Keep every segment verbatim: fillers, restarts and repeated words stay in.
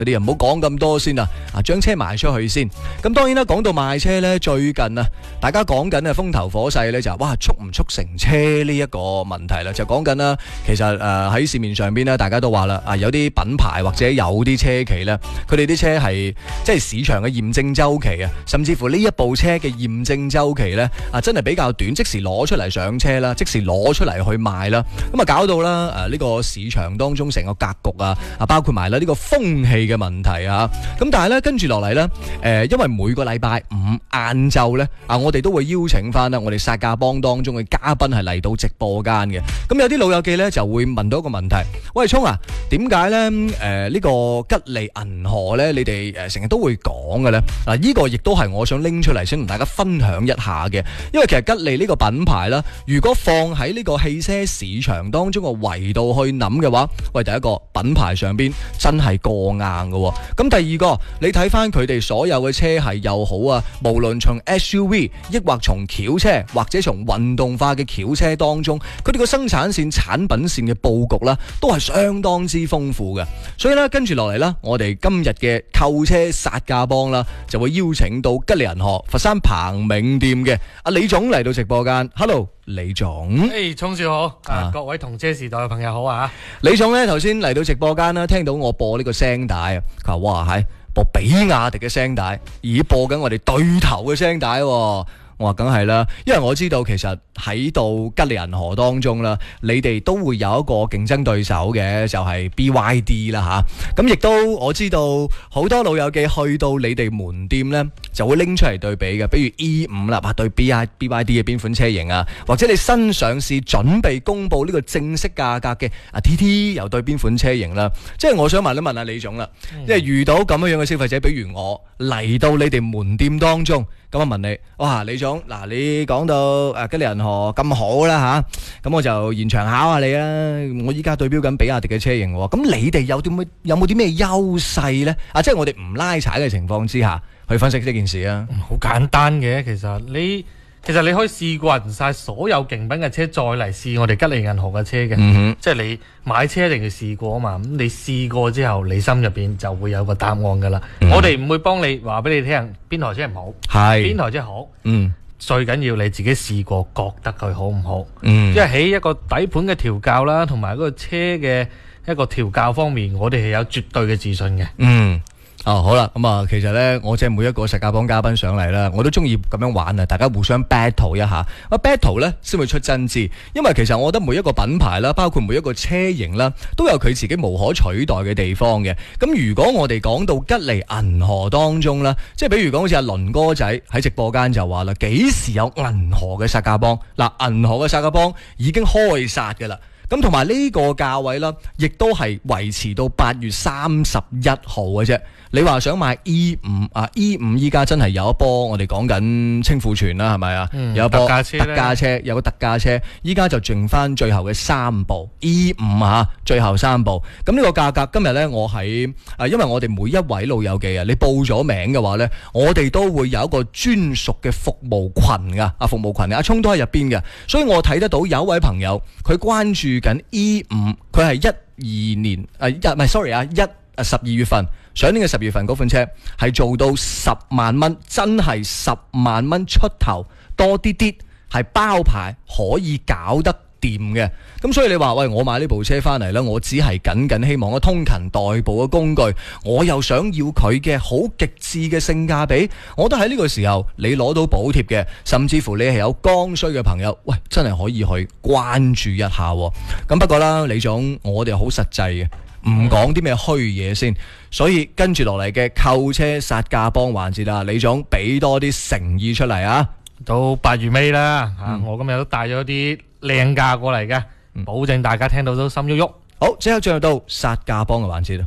嗰啲啊，唔好講咁多先啊，啊將車賣出去先。咁當然啦，講到賣車咧，最近啊，大家講緊啊風頭火勢咧就係哇促唔促成車呢一個問題啦，就講緊啦。其實誒喺、呃、市面上邊咧，大家都話啦，啊有啲品牌或者有啲車企咧，佢哋啲車係即係市場嘅驗證周期啊，甚至乎呢一部車嘅驗證周期咧啊真係比較短，即時攞出嚟上車啦，即時攞出嚟去賣啦，咁啊搞到啦誒呢個市場當中成個格局啊啊包括埋啦呢個風氣嘅問題啊，咁但係咧跟住落嚟咧誒，因為每個禮拜五晏晝咧啊，我哋都會邀請翻啦我哋殺價幫當中嘅嘉賓係嚟到直播間嘅，咁有啲老友記咧就會問到一個問題，喂聰啊，點解咧誒呢個吉利銀河咧你哋誒成日都會講嘅咧？嗱，呢個亦都係我想拎出嚟想同大家分享一下嘅，因為其實吉利呢個品牌啦，如果放喺呢個汽車市場當中嘅維度去諗嘅話，喂，第一個品牌上邊真係過硬嘅，咁第二個你睇翻佢哋所有嘅車系又好啊，無論從 S U V 抑或從轎車或者從運動化嘅轎車當中，佢哋個生產線產品線嘅佈局啦，都係相當之豐富嘅。所以咧跟住落嚟啦，我哋今日嘅購車殺價幫啦，就會邀請到吉利銀河佛山鵬銘店嘅阿李總嚟到直播間。Hello， 李總。 誒，聰少好，啊，各位同車時代嘅朋友好啊！ 李總咧頭先嚟到直播間啦，聽到我播呢個聲帶啊，佢話哇係播比亞迪嘅聲帶，而播緊我哋對頭嘅聲帶。我話梗係啦，因為我知道其實喺到吉利銀河當中啦，你哋都會有一個競爭對手嘅，就係 B Y D 啦吓。咁亦都我知道好多老友記去到你哋門店呢，就會拎出嚟對比嘅，比如 E 五 啦，對 B Y D 嘅邊款車型啊，或者你新上市準備公布呢個正式價格嘅啊 T T 又對邊款車型啦。即係我想問一問下李總啦，嗯、即係遇到咁樣樣嘅消費者，比如我嚟到你哋門店當中。咁我問你，哇，李總，嗱，你講到誒吉利銀河咁好啦吓，咁我就現場考下你啦。我依家對標緊比亞迪嘅車型，咁你哋有啲咩有冇啲咩優勢咧？啊，即係我哋唔拉踩嘅情況之下，去分析呢件事啊。 好簡單嘅，其實你其實你可以試過人晒所有競品嘅車，再嚟試我哋吉利銀河嘅車嘅，嗯、即係你買車一定要試過啊嘛。咁你試過之後，你心入邊就會有個答案噶啦。嗯、我哋唔會幫你話俾你聽邊台車唔好，係邊台車好。嗯，最緊要你自己試過，覺得佢好唔好。嗯，因為喺一個底盤嘅調教啦，同埋嗰個車嘅一個調教方面，我哋係有絕對嘅自信嘅。嗯。哦，好啦，咁啊，其實咧，我即係每一個殺價幫嘉賓上嚟啦，我都中意咁樣玩啊，大家互相 battle 一下，啊 battle 咧先會出真知，因為其實我覺得每一個品牌啦，包括每一個車型啦，都有佢自己無可取代嘅地方嘅。咁如果我哋講到吉利銀河當中啦，即係比如講好似阿倫哥仔喺直播間就話啦，幾時有銀河嘅殺價幫？嗱，銀河嘅殺價幫已經開殺㗎啦。咁同埋呢個價位啦，亦都係維持到八月三十一號嘅啫。你話想買 E 五 啊 ，E 五依家真係有一波，我哋講緊清庫存啦，係咪啊？嗯、有一波特價車，特價車有個特價車，依家就剩翻最後嘅三部 E 五 啊，最後三部。咁呢個價格今日呢，我喺啊，因為我哋每一位老友記啊，你報咗名嘅話呢，我哋都會有一個專屬嘅服務群噶，啊服務群阿聰都喺入邊嘅，所以我睇得到有一位朋友佢關注緊 E 五，佢係一二年啊一唔係 sorry 啊一啊十二月份。上年嘅十月份嗰款車係做到十萬蚊，真係十萬蚊出頭多啲啲，係包牌可以搞得掂嘅。咁所以你話喂，我買呢部車翻嚟呢，我只係僅僅希望個通勤代步嘅工具，我又想要佢嘅好極致嘅性價比，我覺得喺呢個時候你攞到補貼嘅，甚至乎你係有剛需嘅朋友，喂，真係可以去關注一下。咁不過啦，李總，我哋好實際嘅。唔講啲咩虛嘢先，所以跟住落嚟嘅購車殺價幫環節啦，李總俾多啲誠意出嚟啊！ 到八月尾啦，嗯啊、我今日都帶咗啲靚價過嚟嘅，嗯、保證大家聽到都心喐喐。 好，即刻進入到殺價幫嘅環節啦！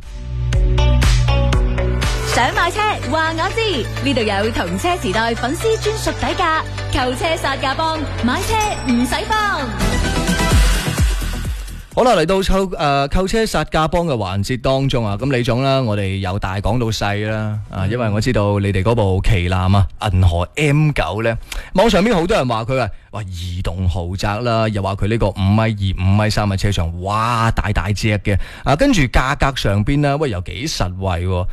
想買車話我知，呢度有同車時代粉絲專屬底價，購車殺價幫，買車唔使慌。 好啦，嚟到購誒購車殺價幫嘅環節當中啊，咁李總啦，我哋由大講到細啦，啊，因為我知道你哋嗰部旗艦啊，銀河 M 九咧，網上邊好多人話佢話，哇，移動豪宅啦，又話佢呢個五米二、五米三嘅車長，哇，大大隻嘅，啊，跟住價格上邊咧，喂，又幾實惠喎。